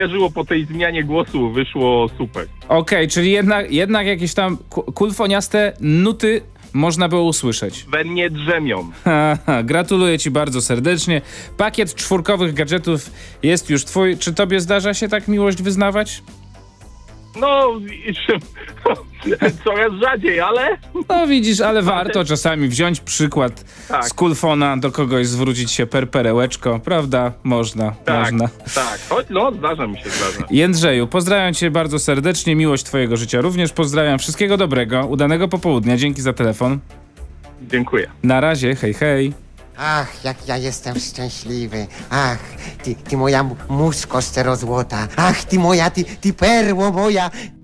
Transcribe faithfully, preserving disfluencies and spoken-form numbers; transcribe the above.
Żyło po tej zmianie głosu, wyszło super. Okej, czyli jednak, jednak jakieś tam ku- kulfoniaste nuty można było usłyszeć. We mnie drzemią. Haha, gratuluję ci bardzo serdecznie. Pakiet czwórkowych gadżetów jest już twój. Czy tobie zdarza się tak miłość wyznawać? No, i- coraz rzadziej, ale No widzisz, ale warto czasami wziąć przykład Tak. z kulfona, do kogoś zwrócić się per perełeczko, prawda? Można, tak, można. tak. Choć, no, zdarza mi się, zdarza. Jędrzeju, pozdrawiam cię bardzo serdecznie, miłość twojego życia również pozdrawiam, wszystkiego dobrego, udanego popołudnia, dzięki za telefon. Dziękuję. Na razie, hej hej. Ach, jak ja jestem szczęśliwy. Ach, ty, ty moja mu- muszko szczerozłota. Ach, ty moja, ty, ty perło moja.